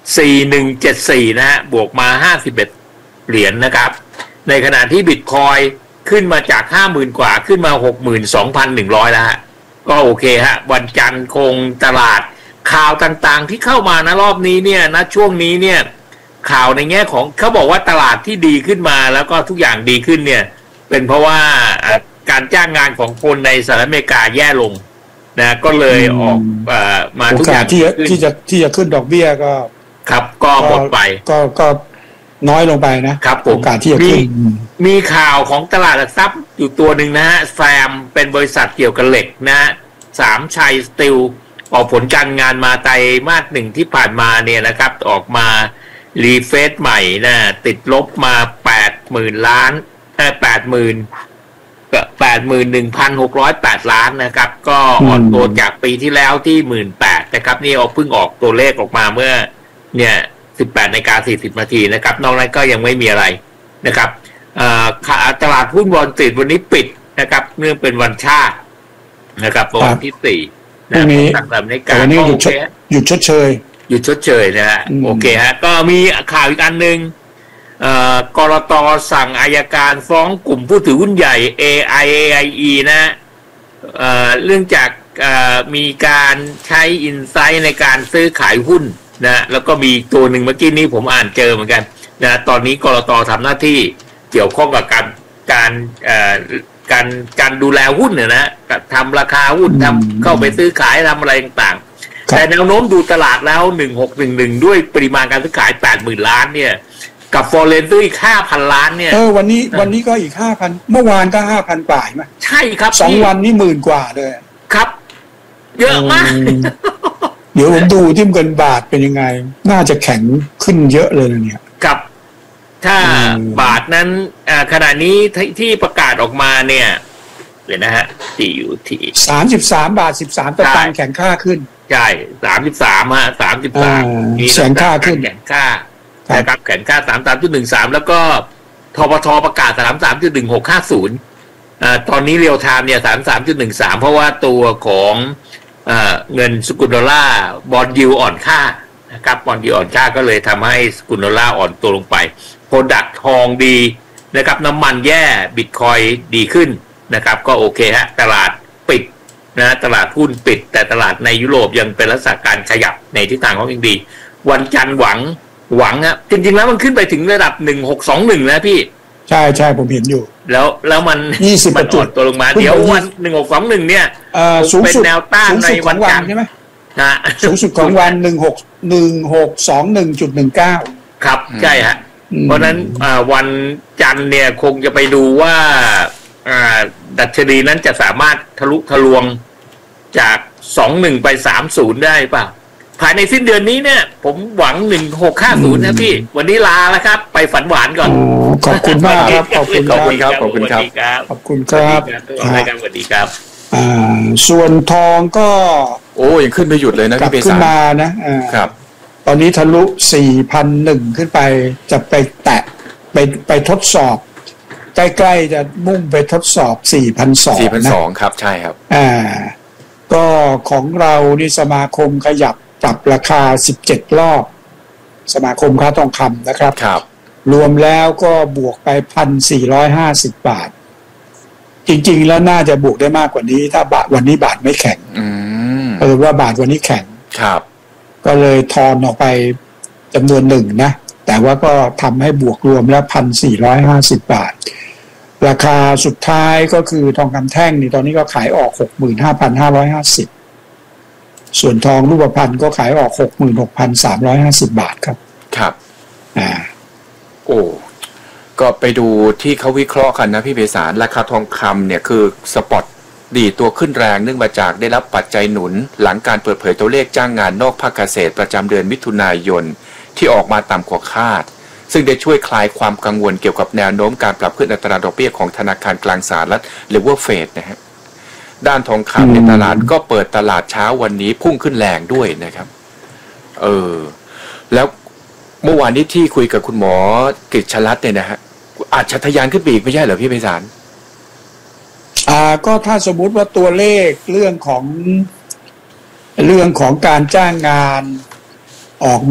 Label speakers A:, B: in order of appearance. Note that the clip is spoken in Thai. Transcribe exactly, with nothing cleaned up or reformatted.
A: สี่หนึ่งเจ็ดสี่นะฮะบวกมาห้าสิบเอ็ดเหรียญ นะครับในขณะที่บิตคอยขึ้นมาจาก ห้าหมื่น กว่าขึ้นมา หกหมื่นสองพันหนึ่งร้อย แล้วฮะก็โอเคฮะวันจันทร์คงตลาดข่าวต่างๆที่เข้ามานะรอบนี้เนี่ยนะช่วงนี้เนี่ยข่าวในแง่ของเขาบอกว่าตลาดที่ดีขึ้นมาแล้วก็ทุกอย่างดีขึ้นเนี่ยเป็นเพราะว่าการจ้างงานของคนในสหรัฐอเมริกาแย่ลงนะก็เลยออกเอ่อมาทุกอย่าง
B: ที่ที่จะที่จะขึ้นดอกเบี้ยก็
A: ครับก็หมดไป
B: ก็ก็น้อยลงไปนะครับ
A: โอกาสที่จะขึ้นมีข่าวของตลาดหลักทรัพย์อยู่ตัวหนึ่งนะฮะแซมเป็นบริษัทเกี่ยวกับเหล็กนะฮะสามชัยสตีลออกผลการงานมาไตรมาสหนึ่งที่ผ่านมาเนี่ยนะครับออกมารีเฟซใหม่นะติดลบมาแปดหมื่นล้านเอ่อแปดหมื่นแปดหมื่นหนึ่งพันหกร้อยแปดล้านนะครับก็อ่อนตัวจากปีที่แล้วที่หมื่นแปดนะครับนี่เอาเพิ่งออกตัวเลขออกมาเมื่อเนี่ยสิบแปดนาฬิกาสี่สิบนาทีนะครับนอกนั้นก็ยังไม่มีอะไรนะครับตลาดหุ้นวอลสตรีทวันนี้ปิดนะครับเนื่องเป็นวันชาตินะครับวันที่สี่
B: นะต่างๆในการวันนี้หยุดชดหยุดชดเชย
A: หยุดชดเชยนะฮะโอเคฮะก็มีข่าวอีกอันหนึ่งกรต.สั่งอัยการฟ้องกลุ่มผู้ถือหุ้นใหญ่ เอ ไอ เอ ไอ อี นะเอ่อเรื่องจากมีการใช้อินไซต์ในการซื้อขายหุ้นนะแล้วก็มีตัวหนึ่งเมื่อกี้นี้ผมอ่านเจอเหมือนกันนะตอนนี้กรต.ทำหน้าที่เกี่ยวข้องกับการการเอ่อการการดูแลหุ้นเนี่ยนะทำราคาหุ้นทำเข้าไปซื้อขายทำอะไรต่างๆแต่แนวโน้มดูตลาดแล้วหนึ่งหกหนึ่งหนึ่งด้วยปริมาณการซื้อขาย แปดหมื่น ล้านเนี่ยกับฟอเรนซ์อีก ห้าพัน ล้านเนี่ย
B: เออวันนี้วันนี้ก็อีก ห้าพัน เมื่อวานก็ ห้าพัน กว่าใช่มั้ย
A: ใช่ครับ
B: สองวันนี่หมื่นกว่าเลย
A: ครับเยอะมาก
B: เดี๋ยวผมดูที่เงินบาทเป็นยังไงน่าจะแข็งขึ้นเยอะเลยเนี่ย
A: ครับถ้าบาทนั้นขณะนี้ที่ประกาศออกมาเนี่ยเดี๋ยวนะฮะที่อยู่ที่
B: สามสิบสามบาทสิบสามสตางค์แข็งค่าขึ้น
A: ใช่สามสิบสามฮะสามสิบสาม
B: มีแข็งค่าขึ้น
A: แข็งค่านะครับแข็งค่า สามสิบสามจุดหนึ่งสาม แล้วก็ทปทประกาศ สามสิบสามจุดหนึ่งหกห้าศูนย์ อ่าตอนนี้เรียลไทม์เนี่ย สามสิบสามจุดหนึ่งสาม เพราะว่าตัวของเอ่อเงินสกุลดอลลาร์บอนด์ยิลด์อ่อนค่านะครับบอนด์ยิลด์อ่อนค่าก็เลยทำให้สกุลดอลลาร์อ่อนตัวลงไปโปรดักต์ทองดีนะครับน้ำมันแย่บิตคอยดีขึ้นนะครับก็โอเคฮะตลาดปิดนะตลาดหุ้นปิดแต่ตลาดในยุโรปยังเป็นลักษณะการขยับในทิศทางของยังดีวันจันทร์หวังหวังฮะจริงๆแล้วมันขึ้นไปถึงระดับหนึ่งหกสองหนึ่งนะพี่
B: ใช่ๆผมเห็นอยู่
A: แล้วแล้วมัน
B: ยี่สิบจุด
A: ตัวลงมาเดี๋ยววันหนึ่งหกสองหนึ่งเนี่ย
B: เอ่อสูงสุด
A: เป็นแนวต้านในวันจันทร์
B: ใช่มั้ย
A: นะ
B: สูงสุดของวันหนึ่งหก หนึ่งหกสองหนึ่งจุดหนึ่งเก้า
A: ครับใช่ฮะเพราะนั้นวันจันทร์เนี่ยคงจะไปดูว่าดัชนีนั้นจะสามารถทะลุทะลวงจากสองหนึ่งไปสามสิบได้ป่ะภายในสิ้นเดือนนี้เนี่ยผมหวังหนึ่งหกห้าศูนย์นะพี่วันนี้ลาแล้วครับไปฝันหวานก่อน
B: ขอบคุณมากครับขอบคุณ
A: ขอบคุณครับขอบคุณครับ
B: ขอบคุณครับ
A: รายการสวัสดีครับ
B: อ่าส่วนทองก็
C: โอ้ยังขึ้นไม่หยุดเลยนะพี่เบส
B: ขึ้นมานะครับตอนนี้ทะลุ สี่พันหนึ่ง ขึ้นไปจะไปแตะไปไปทดสอบใกล้ๆจะมุ่งไปทดสอบ สี่พันสองร้อย
C: สี่พันสองร้อย ครับใช่ครับ
B: อ่าก็ของเรานี่สมาคมขยับปรับราคาสิบเจ็ดรอบสมาคมค้าทองคำนะครับ
C: ครับ
B: รวมแล้วก็บวกไป หนึ่งพันสี่ร้อยห้าสิบ บาทจริงๆแล้วน่าจะบวกได้มากกว่านี้ถ้าบาทวันนี้บาทไม่แข็ง
C: อืม
B: เออว่าบาทวันนี้แข็ง
C: ครับ
B: ก็เลยทอนออกไปจำนวนหนึ่งนะแต่ว่าก็ทำให้บวกรวมแล้ว หนึ่งพันสี่ร้อยห้าสิบ บาทราคาสุดท้ายก็คือทองคำแท่งนี่ตอนนี้ก็ขายออก หกหมื่นห้าพันห้าร้อยห้าสิบ ส่วนทองรูปพรรณก็ขายออก หกหมื่นหกพันสามร้อยห้าสิบ บาทครับ
C: ครับ
B: อ่า
C: โอ้ก็ไปดูที่เขาวิเคราะห์กันนะพี่เบสารราคาทองคำเนี่ยคือสปอตดีตัวขึ้นแรงเนื่องมาจากได้รับปัจจัยหนุนหลังการเปิดเผยตัวเลขจ้างงานนอกภาคเกษตรประจำเดือนมิถุนายนที่ออกมาต่ำกว่าคาดซึ่งได้ช่วยคลายความกังวลเกี่ยวกับแนวโน้มการปรับขึ้นอัตราดอกเบี้ยของธนาคารกลางสหรัฐหรือว่าเฟดนะฮะด้านทองคำในตลาดก็เปิดตลาดเช้าวันนี้พุ่งขึ้นแรงด้วยนะครับเออแล้วเมื่อวานนี้ที่คุยกับคุณหมอกฤษรัตน์เนี่ยนะฮะอาจจะทะยานขึ้นไปอีกไม่ใช่เหรอพี่ไพศาล
B: อ่าก็ถ้าสมมุติว่าตัวเลขเรื่องของเรื่องของการจ้างงานออก